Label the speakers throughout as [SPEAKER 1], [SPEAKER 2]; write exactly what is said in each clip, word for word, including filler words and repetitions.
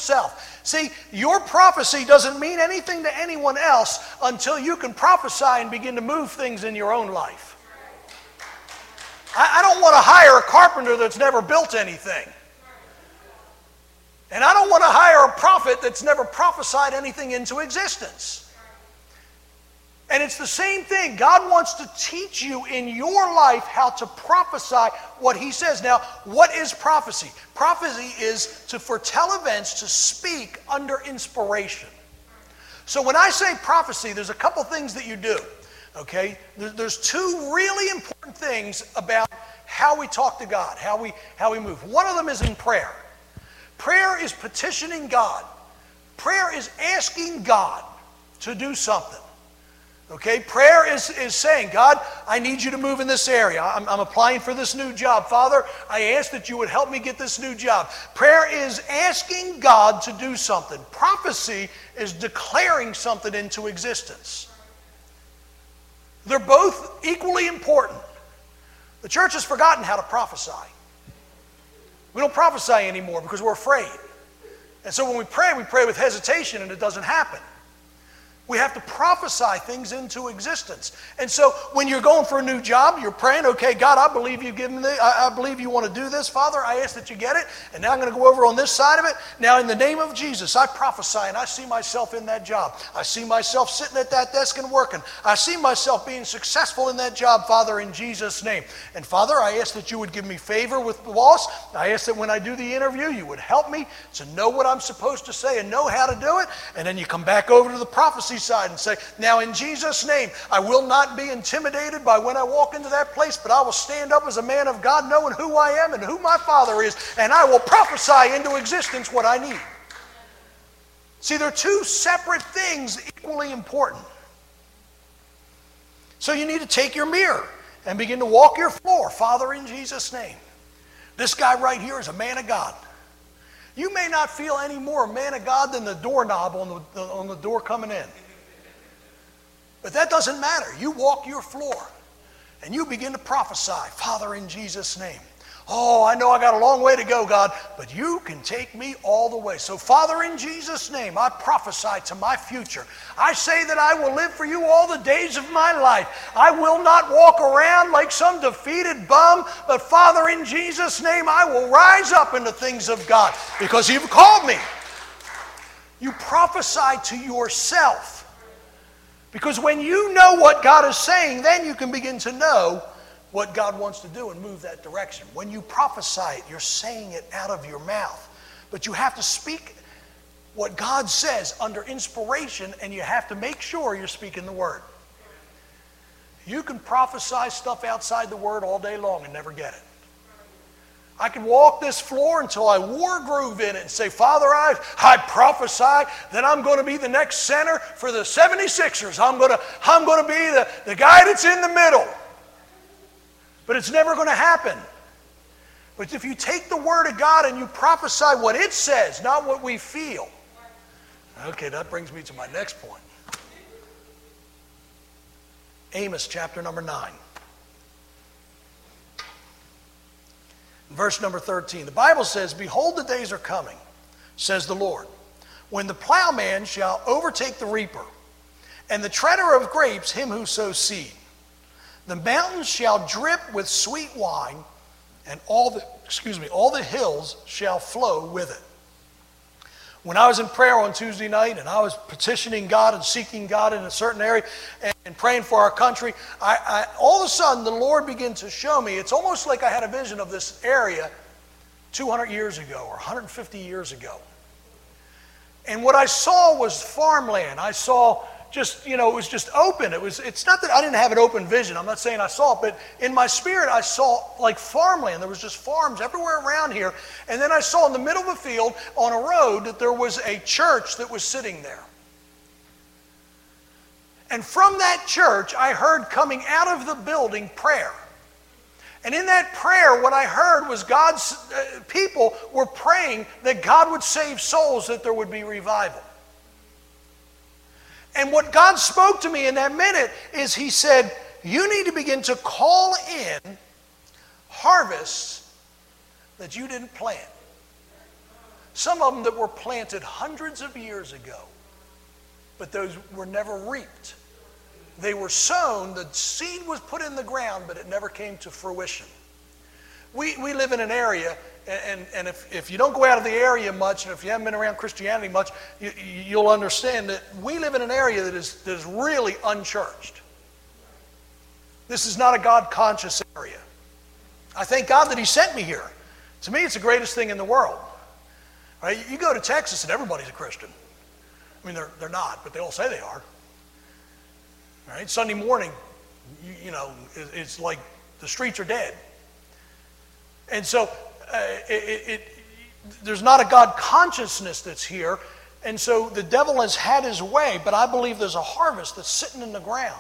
[SPEAKER 1] yourself. See, your prophecy doesn't mean anything to anyone else until you can prophesy and begin to move things in your own life. I, I don't want to hire a carpenter that's never built anything. And I don't want to hire a prophet that's never prophesied anything into existence. And it's the same thing. God wants to teach you in your life how to prophesy what He says. Now, what is prophecy? Prophecy is to foretell events, to speak under inspiration. So when I say prophecy, there's a couple things that you do. Okay? There's two really important things about how we talk to God, how we, how we move. One of them is in prayer. Prayer is petitioning God. Prayer is asking God to do something. Okay, prayer is, is saying, God, I need you to move in this area. I'm, I'm applying for this new job. Father, I ask that you would help me get this new job. Prayer is asking God to do something. Prophecy is declaring something into existence. They're both equally important. The church has forgotten how to prophesy. We don't prophesy anymore because we're afraid. And so when we pray, we pray with hesitation and it doesn't happen. We have to prophesy things into existence. And so when you're going for a new job, you're praying, okay, God, I believe you've given me, I, I believe you want to do this. Father, I ask that you get it. And now I'm going to go over on this side of it. Now in the name of Jesus, I prophesy and I see myself in that job. I see myself sitting at that desk and working. I see myself being successful in that job, Father, in Jesus' name. And Father, I ask that you would give me favor with the boss. I ask that when I do the interview, you would help me to know what I'm supposed to say and know how to do it. And then you come back over to the prophecy side and say, now in Jesus' name, I will not be intimidated by when I walk into that place, but I will stand up as a man of God knowing who I am and who my Father is, and I will prophesy into existence what I need. See, they're two separate things equally important. So you need to take your mirror and begin to walk your floor. Father, in Jesus' name, this guy right here is a man of God. You may not feel any more a man of God than the doorknob on the, on the door coming in. But that doesn't matter. You walk your floor and you begin to prophesy, Father, in Jesus' name. Oh, I know I got a long way to go, God, but you can take me all the way. So, Father, in Jesus' name, I prophesy to my future. I say that I will live for you all the days of my life. I will not walk around like some defeated bum, but Father, in Jesus' name, I will rise up in the things of God because you've called me. You prophesy to yourself. Because when you know what God is saying, then you can begin to know what God wants to do and move that direction. When you prophesy it, you're saying it out of your mouth. But you have to speak what God says under inspiration, and you have to make sure you're speaking the word. You can prophesy stuff outside the word all day long and never get it. I can walk this floor until I wore a groove in it and say, Father, I, I prophesy that I'm going to be the next center for the seventy-sixers. I'm going to, I'm going to be the, the guy that's in the middle. But it's never going to happen. But if you take the word of God and you prophesy what it says, not what we feel. Okay, that brings me to my next point. Amos chapter number nine. Verse number thirteen, the Bible says, behold, the days are coming, says the Lord, when the plowman shall overtake the reaper, and the treader of grapes him who sows seed. The mountains shall drip with sweet wine, and all the, excuse me, all the hills shall flow with it. When I was in prayer on Tuesday night and I was petitioning God and seeking God in a certain area and, and praying for our country, I, I, all of a sudden the Lord began to show me, it's almost like I had a vision of this area two hundred years ago or one hundred fifty years ago. And what I saw was farmland. I saw just, you know, it was just open. It was, it's not that I didn't have an open vision. I'm not saying I saw it, but in my spirit I saw like farmland. There was just farms everywhere around here. And then I saw in the middle of the field on a road that there was a church that was sitting there. And from that church I heard coming out of the building prayer. And in that prayer, what I heard was God's uh, people were praying that God would save souls, that there would be revival. And what God spoke to me in that minute is He said, you need to begin to call in harvests that you didn't plant. Some of them that were planted hundreds of years ago, but those were never reaped. They were sown, the seed was put in the ground, but it never came to fruition. We, we live in an area, and, and if, if you don't go out of the area much, and if you haven't been around Christianity much, you, you'll understand that we live in an area that is, that is really unchurched. This is not a God-conscious area. I thank God that He sent me here. To me, it's the greatest thing in the world. Right? You go to Texas and everybody's a Christian. I mean, they're, they're not, but they all say they are. Right? Sunday morning, you, you know, it, it's like the streets are dead. And so uh, it, it, there's not a God consciousness that's here. And so the devil has had his way, but I believe there's a harvest that's sitting in the ground.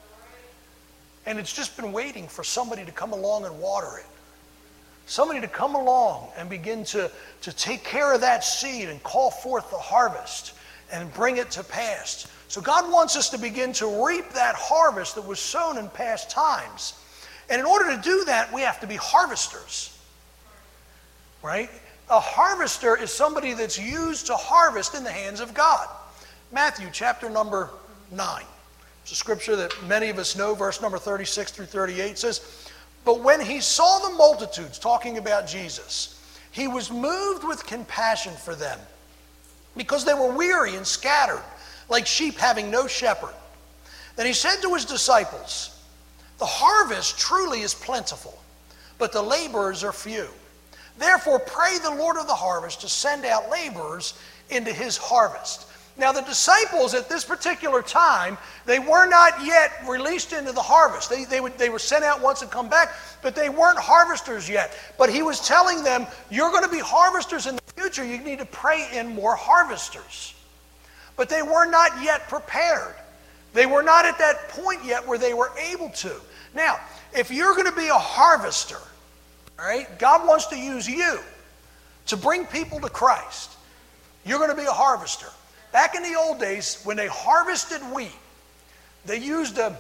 [SPEAKER 1] And it's just been waiting for somebody to come along and water it. Somebody to come along and begin to, to take care of that seed and call forth the harvest and bring it to pass. So God wants us to begin to reap that harvest that was sown in past times. And in order to do that, we have to be harvesters. Right? A harvester is somebody that's used to harvest in the hands of God. Matthew chapter number nine. It's a scripture that many of us know, verse number thirty-six through thirty-eight says, "But when he saw the multitudes," talking about Jesus, "he was moved with compassion for them, because they were weary and scattered, like sheep having no shepherd. Then he said to his disciples, 'The harvest truly is plentiful, but the laborers are few. Therefore pray the Lord of the harvest to send out laborers into his harvest.'" Now the disciples at this particular time, they were not yet released into the harvest. They, they, would, they were sent out once and come back, but they weren't harvesters yet. But he was telling them, you're going to be harvesters in the future. You need to pray in more harvesters. But they were not yet prepared. They were not at that point yet where they were able to. Now, if you're going to be a harvester, all right, God wants to use you to bring people to Christ. You're going to be a harvester. Back in the old days, when they harvested wheat, they used a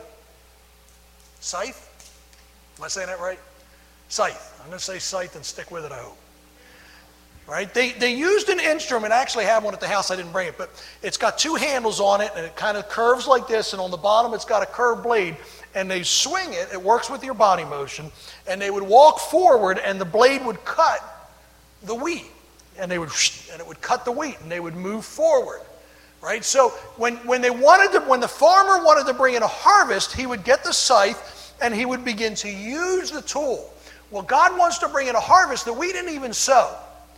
[SPEAKER 1] scythe. Am I saying that right? Scythe. I'm going to say scythe and stick with it, I hope. Right? They, they used an instrument. I actually have one at the house. I didn't bring it, but it's got two handles on it, and it kind of curves like this, and on the bottom it's got a curved blade, and they swing it. It works with your body motion, and they would walk forward, and the blade would cut the wheat, and they would, and it would cut the wheat, and they would move forward. Right? So when, when they wanted to, when the farmer wanted to bring in a harvest, he would get the scythe and he would begin to use the tool. Well, God wants to bring in a harvest that we didn't even sow.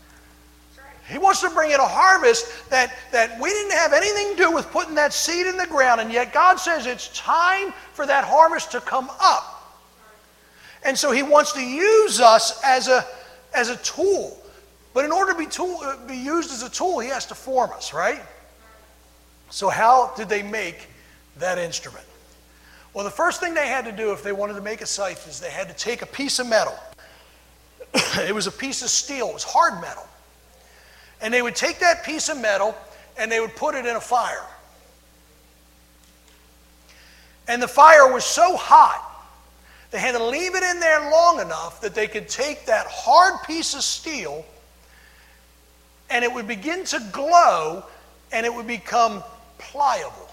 [SPEAKER 1] He wants to bring in a harvest that, that we didn't have anything to do with putting that seed in the ground, and yet God says it's time for that harvest to come up. And so he wants to use us as a, as a tool. But in order to be, tool, be used as a tool, he has to form us, right? So how did they make that instrument? Well, the first thing they had to do if they wanted to make a scythe is they had to take a piece of metal. It was a piece of steel. It was hard metal. And they would take that piece of metal and they would put it in a fire. And the fire was so hot, they had to leave it in there long enough that they could take that hard piece of steel and it would begin to glow and it would become pliable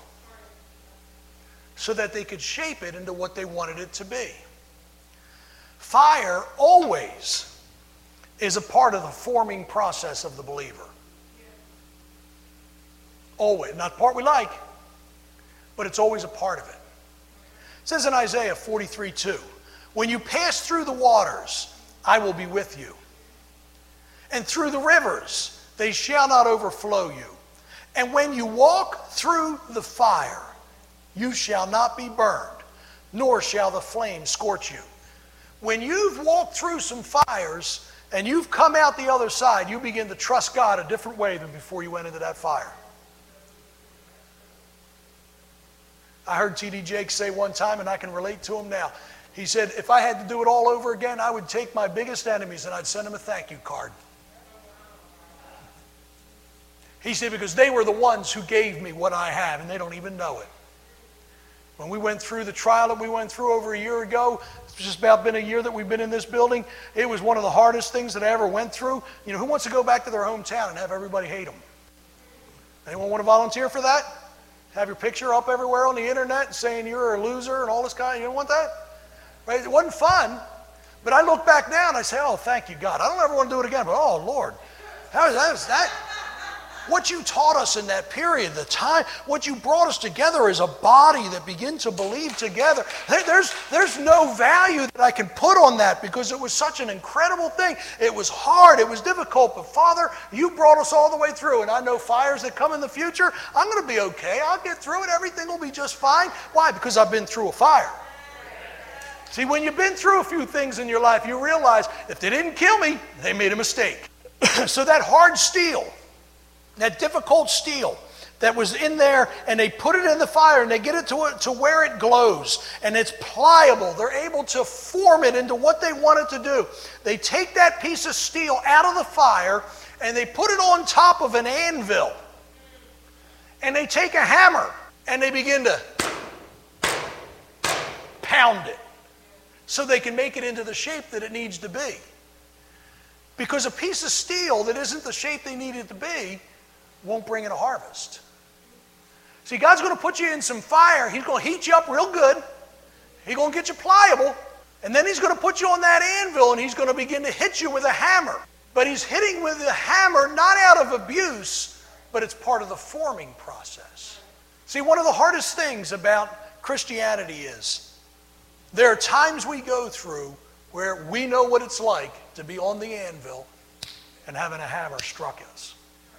[SPEAKER 1] so that they could shape it into what they wanted it to be. Fire always is a part of the forming process of the believer. Always. Not the part we like, but it's always a part of it. It says in Isaiah forty-three two, "When you pass through the waters, I will be with you. And through the rivers, they shall not overflow you. And when you walk through the fire, you shall not be burned, nor shall the flame scorch you." When you've walked through some fires and you've come out the other side, you begin to trust God a different way than before you went into that fire. I heard T D Jakes say one time, and I can relate to him now. He said, if I had to do it all over again, I would take my biggest enemies and I'd send them a thank you card. He said, because they were the ones who gave me what I have, and they don't even know it. When we went through the trial that we went through over a year ago, it's just about been a year that we've been in this building. It was one of the hardest things that I ever went through. You know, who wants to go back to their hometown and have everybody hate them? Anyone want to volunteer for that? Have your picture up everywhere on the internet saying you're a loser and all this kind of, you don't want that? Right? It wasn't fun, but I look back now and I say, oh, thank you, God. I don't ever want to do it again, but oh, Lord, how is that? How is that? What you taught us in that period, the time, what you brought us together as a body that began to believe together, there, there's, there's no value that I can put on that because it was such an incredible thing. It was hard, it was difficult, but Father, you brought us all the way through, and I know fires that come in the future, I'm going to be okay. I'll get through it. Everything will be just fine. Why? Because I've been through a fire. See, when you've been through a few things in your life, you realize if they didn't kill me, they made a mistake. So that hard steel, that difficult steel that was in there, and they put it in the fire and they get it to, to where it glows and it's pliable. They're able to form it into what they want it to do. They take that piece of steel out of the fire and they put it on top of an anvil. And they take a hammer and they begin to pound it so they can make it into the shape that it needs to be. Because a piece of steel that isn't the shape they need it to be won't bring in a harvest. See, God's going to put you in some fire. He's going to heat you up real good. He's going to get you pliable. And then he's going to put you on that anvil and he's going to begin to hit you with a hammer. But he's hitting with a hammer not out of abuse, but it's part of the forming process. See, one of the hardest things about Christianity is there are times we go through where we know what it's like to be on the anvil and having a hammer struck us.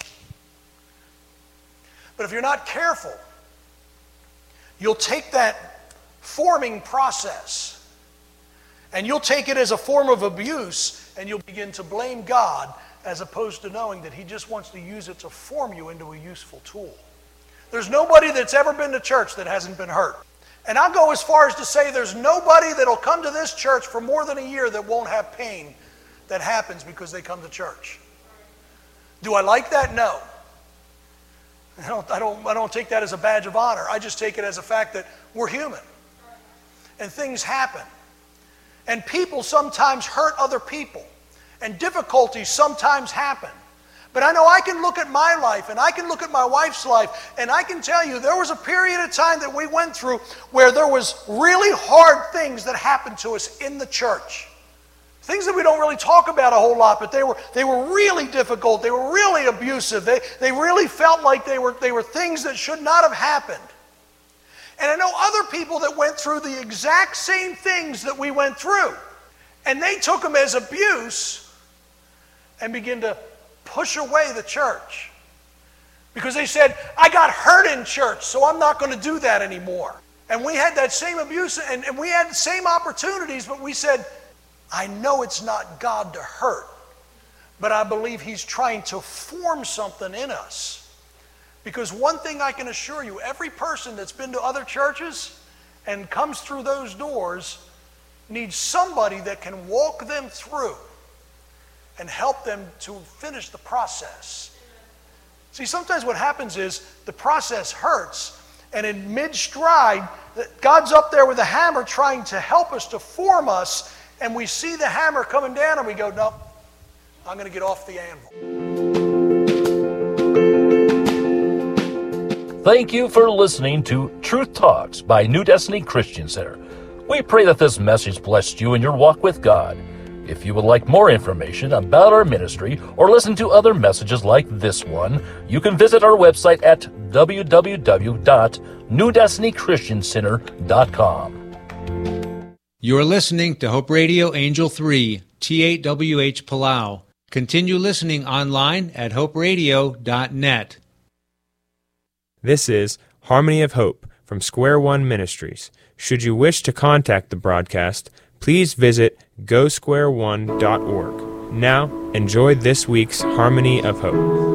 [SPEAKER 1] But if you're not careful, you'll take that forming process and you'll take it as a form of abuse and you'll begin to blame God as opposed to knowing that he just wants to use it to form you into a useful tool. There's nobody that's ever been to church that hasn't been hurt. And I'll go as far as to say there's nobody that'll come to this church for more than a year that won't have pain that happens because they come to church. Do I like that? No. I don't, I don't, I don't take that as a badge of honor. I just take it as a fact that we're human. And things happen. And people sometimes hurt other people. And difficulties sometimes happen. But I know I can look at my life and I can look at my wife's life and I can tell you there was a period of time that we went through where there was really hard things that happened to us in the church. Things that we don't really talk about a whole lot, but they were they were really difficult. They were really abusive. They, they really felt like they were, they were things that should not have happened. And I know other people that went through the exact same things that we went through. And they took them as abuse and began to push away the church. Because they said, I got hurt in church, so I'm not going to do that anymore. And we had that same abuse, and, and we had the same opportunities, but we said, I know it's not God to hurt, but I believe he's trying to form something in us. Because one thing I can assure you, every person that's been to other churches and comes through those doors needs somebody that can walk them through and help them to finish the process. See, sometimes what happens is the process hurts, and in mid-stride, God's up there with a hammer trying to help us to form us, and we see the hammer coming down and we go, no, I'm going to get off the anvil.
[SPEAKER 2] Thank you for listening to Truth Talks by New Destiny Christian Center. We pray that this message blessed you in your walk with God. If you would like more information about our ministry or listen to other messages like this one, you can visit our website at w w w dot new destiny christian center dot com.
[SPEAKER 3] You're listening to Hope Radio Angel three, T eight W H Palau. Continue listening online at hope radio dot net.
[SPEAKER 4] This is Harmony of Hope from Square One Ministries. Should you wish to contact the broadcast, please visit go square one dot org. Now, enjoy this week's Harmony of Hope.